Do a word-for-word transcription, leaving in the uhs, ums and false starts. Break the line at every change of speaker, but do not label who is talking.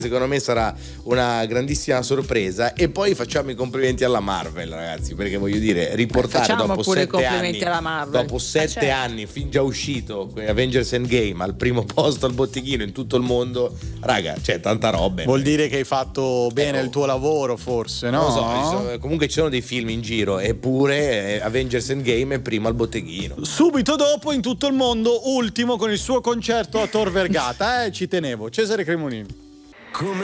secondo me sarà una grandissima sorpresa. E poi facciamo i complimenti alla Marvel, ragazzi, perché voglio dire, riportare
Facciamo
dopo
pure i
sette
complimenti
anni,
alla Marvel.
dopo sette
Eh, certo.
anni, fin già uscito Avengers Endgame al primo posto al botteghino in tutto il mondo, raga, c'è tanta roba.
Vuol dire che hai fatto bene
Ecco.
il tuo lavoro, forse, no?
Non lo so, ci sono- comunque ci sono dei film in giro, eppure eh, Avengers Endgame è primo al botteghino.
Subito dopo, in tutto il mondo, ultimo con il suo concerto a Tor Vergata, eh, ci tenevo. Cesare Cremonini.
Come